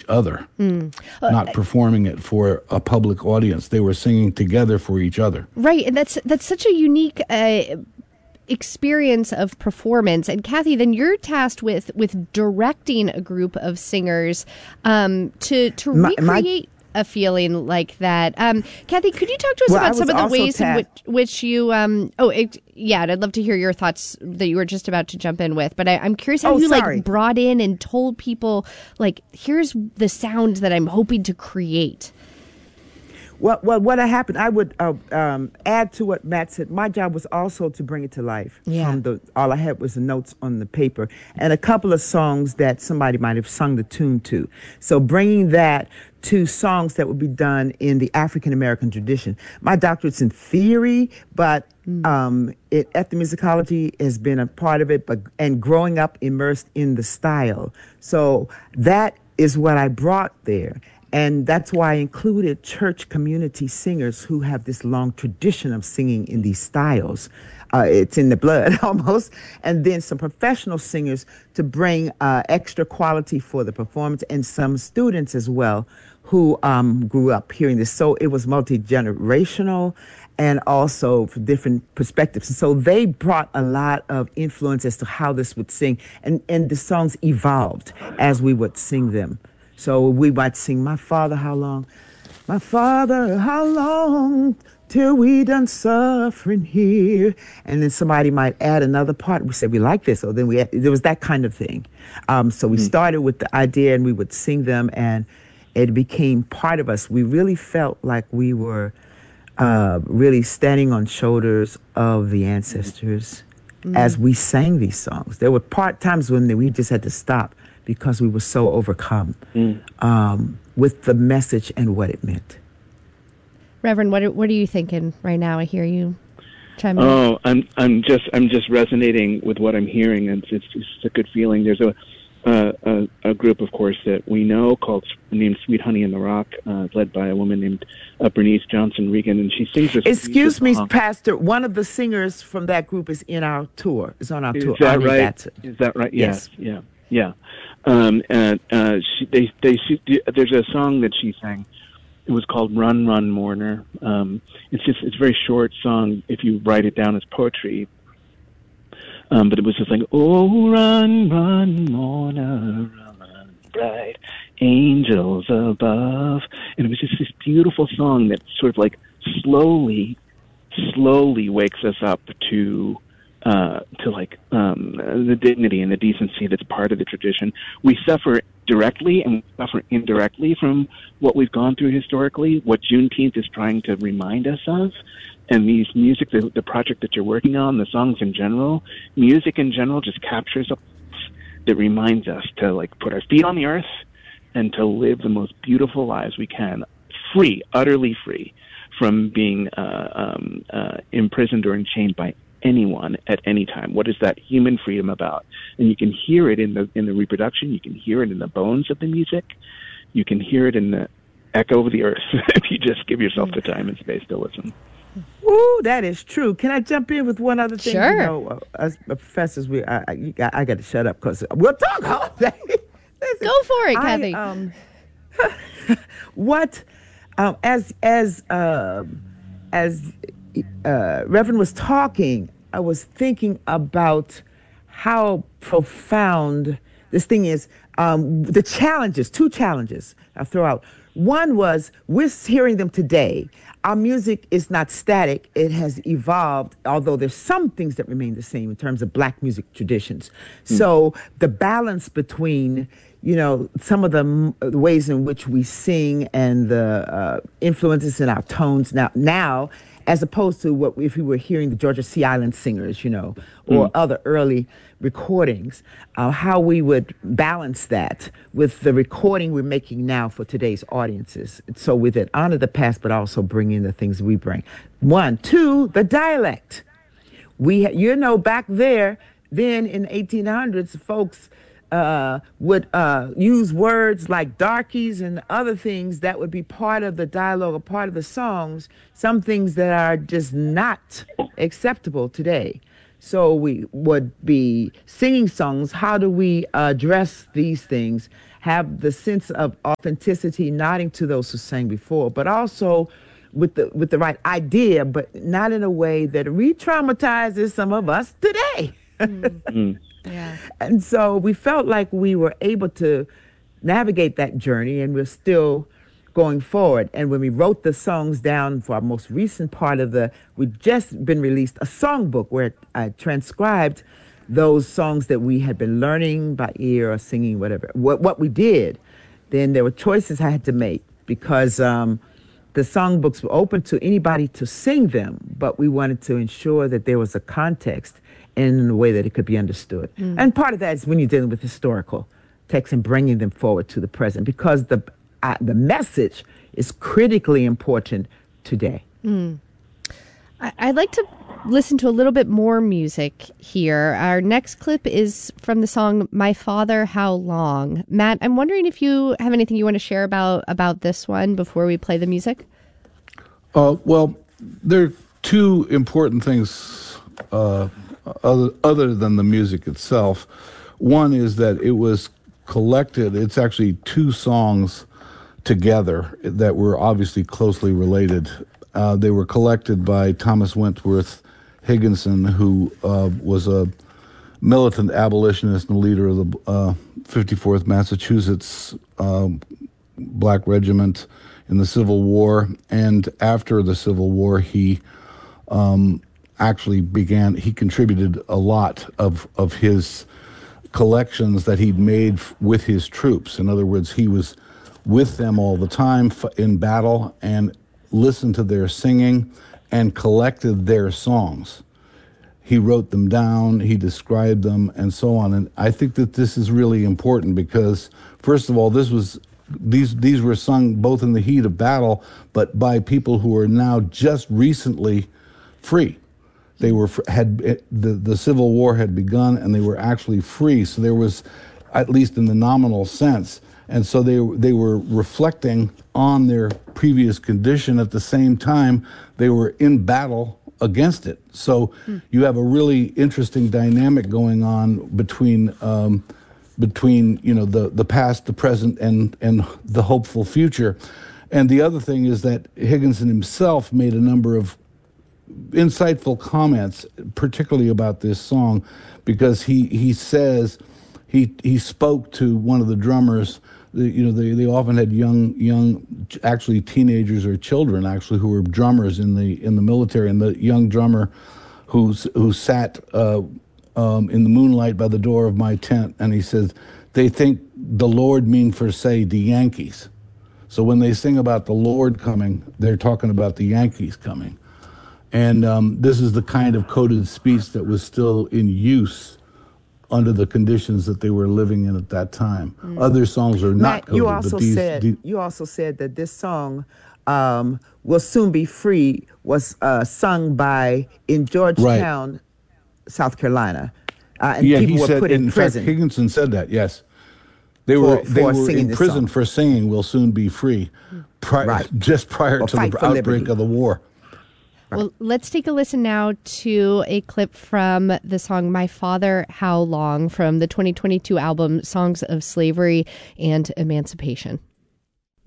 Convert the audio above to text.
other, not performing it for a public audience. They were singing together for each other. Right, and that's such a unique experience of performance. And Kathy, then you're tasked with directing a group of singers to recreate a feeling like that. Kathy, could you talk to us about some of the ways in which you I'd love to hear your thoughts that you were just about to jump in with, but I'm curious how you brought in and told people, like, here's the sound that I'm hoping to create. Well, what happened, I would add to what Matt said. My job was also to bring it to life. Yeah. All I had was the notes on the paper and a couple of songs that somebody might have sung the tune to. So bringing that to songs that would be done in the African-American tradition. My doctorate's in theory, but ethnomusicology has been a part of it, and growing up immersed in the style. So that is what I brought there. And that's why I included church community singers who have this long tradition of singing in these styles. It's in the blood almost. And then some professional singers to bring extra quality for the performance, and some students as well who grew up hearing this. So it was multi-generational and also for different perspectives. And so they brought a lot of influence as to how this would sing. And the songs evolved as we would sing them. So we might sing, "My Father, how long? My Father, how long till we done suffering here?" And then somebody might add another part. We said, "We like this." So then there was that kind of thing. So we started with the idea, and we would sing them, and it became part of us. We really felt like we were really standing on shoulders of the ancestors as we sang these songs. There were times when we just had to stop because we were so overcome with the message and what it meant. Reverend, what are you thinking right now? I hear you chiming in. Oh, I'm just resonating with what I'm hearing, and it's a good feeling. There's a group, of course, that we know named Sweet Honey in the Rock, led by a woman named Bernice Johnson Regan, and she sings this. Excuse me, Pastor. One of the singers from that group is on our tour. Is that right? Is that right? Yes. Yeah. And there's a song that she sang. It was called "Run, Run, Mourner." It's a very short song if you write it down as poetry. But it was just like, "Oh, run, run, mourner, run, bright angels above," and it was just this beautiful song that sort of like slowly wakes us up to the dignity and the decency that's part of the tradition. We suffer directly and we suffer indirectly from what we've gone through historically, what Juneteenth is trying to remind us of. And these music, the project that you're working on, the songs in general, music in general just captures us. That reminds us to put our feet on the earth and to live the most beautiful lives we can, free, utterly free from being imprisoned or enchained by anyone at any time. What is that human freedom about? And you can hear it in the reproduction. You can hear it in the bones of the music. You can hear it in the echo of the earth if you just give yourself the time and space to listen. Ooh, that is true. Can I jump in with one other thing? Sure. You know, as professors, I got to shut up because we'll talk all day. Listen, go for it, Kathy. As Reverend was talking, I was thinking about how profound this thing is. The challenges, two challenges I'll throw out. One was, we're hearing them today. Our music is not static. It has evolved, although there's some things that remain the same in terms of Black music traditions. So the balance between, some of the ways in which we sing and the influences in our tones now, as opposed to what if we were hearing the Georgia Sea Island singers, or other early recordings, how we would balance that with the recording we're making now for today's audiences. So with it, honor the past, but also bring in the things we bring. 1, 2, the dialect. Back then in the 1800s, folks would use words like darkies and other things that would be part of the dialogue or part of the songs, some things that are just not acceptable today. So we would be singing songs. How do we address these things? have the sense of authenticity, nodding to those who sang before, but also with the right idea, but not in a way that re-traumatizes some of us today. Yeah. And so we felt like we were able to navigate that journey, and we're still going forward. And when we wrote the songs down for our most recent part of we'd just been released a songbook where I transcribed those songs that we had been learning by ear or singing, whatever, what we did. Then there were choices I had to make because the songbooks were open to anybody to sing them, but we wanted to ensure that there was a context in a way that it could be understood. And part of that is when you're dealing with historical texts and bringing them forward to the present, because the message is critically important today. I'd like to listen to a little bit more music here. Our next clip is from the song My Father, How Long? Matt, I'm wondering if you have anything you want to share about this one before we play the music? Well, there are two important things other than the music itself. One is that it was collected. It's actually two songs together that were obviously closely related. They were collected by Thomas Wentworth Higginson, who was a militant abolitionist and leader of the 54th Massachusetts Black Regiment in the Civil War. And after the Civil War, he he contributed a lot of his collections that he'd made with his troops. In other words, he was with them all the time in battle and listened to their singing and collected their songs. He wrote them down, he described them, and so on. And I think that this is really important because, first of all, these were sung both in the heat of battle, but by people who are now just recently free. They the Civil War had begun, and they were actually free. So there was, at least in the nominal sense, and so they were reflecting on their previous condition. At the same time, they were in battle against it. So you have a really interesting dynamic going on between the past, the present, and the hopeful future. And the other thing is that Higginson himself made a number of insightful comments, particularly about this song, because he says he spoke to one of the drummers. They often had young, actually teenagers or children actually who were drummers in the military, and the young drummer who sat in the moonlight by the door of my tent, and he says, they think the Lord mean for say the Yankees. So when they sing about the Lord coming, they're talking about the Yankees coming. And this is the kind of coded speech that was still in use under the conditions that they were living in at that time. Other songs are not coded. You also said that this song, Will Soon Be Free, was sung in Georgetown, South Carolina. And people were put in prison. In fact, Higginson said that, yes. They were in prison for singing Will Soon Be Free, just prior to the outbreak of the war. Well, let's take a listen now to a clip from the song My Father, How Long, from the 2022 album Songs of Slavery and Emancipation.